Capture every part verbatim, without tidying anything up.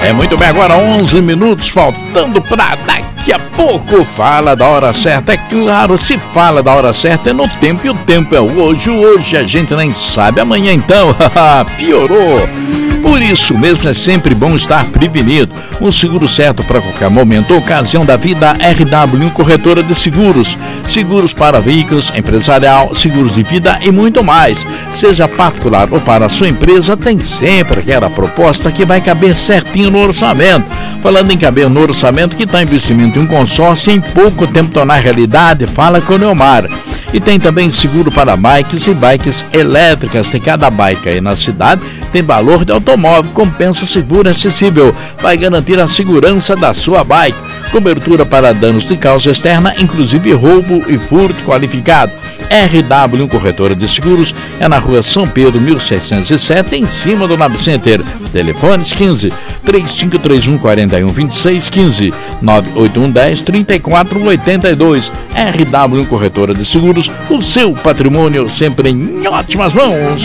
É muito bem, agora onze minutos, faltando para daqui a pouco. Fala da hora certa, é claro, se fala da hora certa é no tempo e o tempo é hoje. Hoje a gente nem sabe, amanhã então, piorou. Por isso mesmo é sempre bom estar prevenido. Um seguro certo para qualquer momento ou ocasião da vida. R W Corretora de Seguros. Seguros para veículos, empresarial, seguros de vida e muito mais. Seja particular ou para a sua empresa, tem sempre aquela proposta que vai caber certinho no orçamento. Falando em caber no orçamento, que está investimento em um consórcio em pouco tempo tornar realidade, fala com o Neomar. E tem também seguro para bikes e bikes elétricas. Tem cada bike aí na cidade, tem valor de automóvel, compensa seguro acessível. Vai garantir a segurança da sua bike. Cobertura para danos de causa externa, inclusive roubo e furto qualificado. R W Corretora de Seguros é na rua São Pedro, mil seiscentos e sete, em cima do Lab Center. Telefones quinze, três cinco três um, quatro um dois seis, quinze, nove oito um, dez, trinta e quatro, oitenta e dois. R W Corretora de Seguros, o seu patrimônio sempre em ótimas mãos.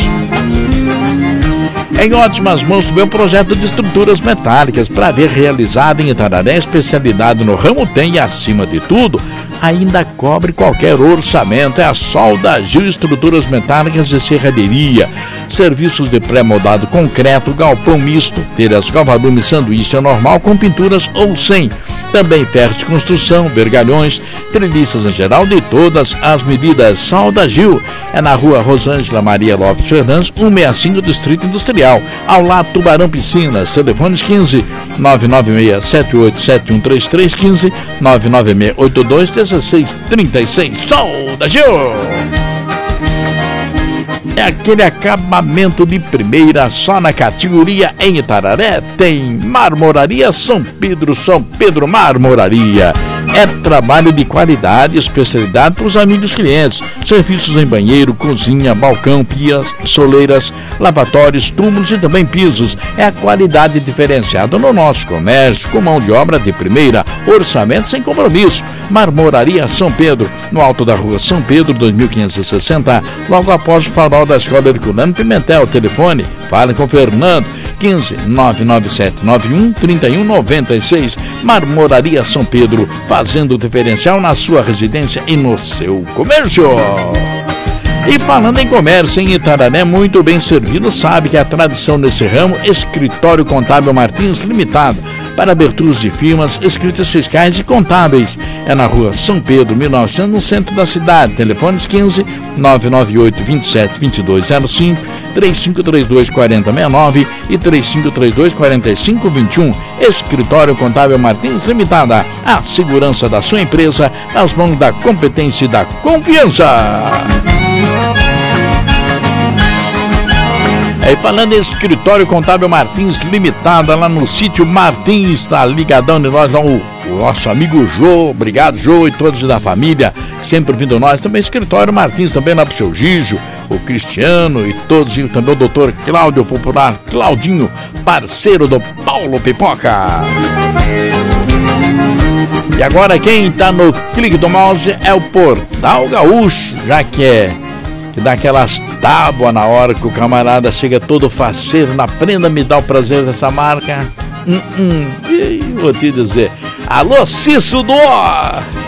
Em ótimas mãos do meu projeto de estruturas metálicas, para ver realizado em Itararé, especialidade no ramo tem e, acima de tudo, ainda cobre qualquer orçamento. É a Solda Gil Estruturas Metálicas de Serralheria. Serviços de pré-moldado concreto, galpão misto, telhas, cavalume, sanduíche normal com pinturas ou sem. Também ferro de construção, vergalhões, treliças em geral de todas as medidas. Solda Gil é na rua Rosângela Maria Lopes Fernandes, cento e sessenta e cinco, Distrito Industrial, ao lado Tubarão Piscinas. Telefones quinze, nove nove seis, sete oito sete um três três, quinze, nove nove seis oito dois, dezesseis trinta e seis. Solda Gil! É aquele acabamento de primeira, só na categoria. Em Itararé tem Marmoraria São Pedro, São Pedro Marmoraria. É trabalho de qualidade, especialidade para os amigos clientes. Serviços em banheiro, cozinha, balcão, pias, soleiras, lavatórios, túmulos e também pisos. É a qualidade diferenciada no nosso comércio, com mão de obra de primeira, orçamento sem compromisso. Marmoraria São Pedro, no alto da rua São Pedro, dois mil quinhentos e sessenta, logo após o farol da Escola Herculano Pimentel. Telefone, fale com Fernando, quinze, nove nove sete nove um, três um nove seis. Marmoraria São Pedro, fazendo diferencial na sua residência e no seu comércio. E falando em comércio, em Itararé, muito bem servido, sabe que a tradição nesse ramo, Escritório Contábil Martins Limitado, para aberturas de firmas, escritas fiscais e contábeis. É na rua São Pedro, mil e novecentos, no centro da cidade. Telefones quinze, nove nove oito, vinte e sete, vinte e dois zero cinco, três cinco três dois, quatro zero seis nove e três cinco três dois, quatro cinco dois um. Escritório Contábil Martins Limitada, a segurança da sua empresa nas mãos da competência e da confiança. Aí falando em Escritório Contábil Martins Limitada, lá no sítio Martins, está ligadão de nós, o, o nosso amigo Jô. Obrigado, Jô, e todos da família, sempre vindo nós. Também Escritório Martins, também lá pro seu Gijo, o Cristiano e todos, e também o doutor Cláudio Popular, Claudinho, parceiro do Paulo Pipoca. E agora quem tá no clique do mouse é o Portal Gaúcho, já que é que dá aquelas tábuas na hora que o camarada chega todo faceiro na prenda, me dá o prazer dessa marca. Hum, hum. E vou te dizer, alô Cício do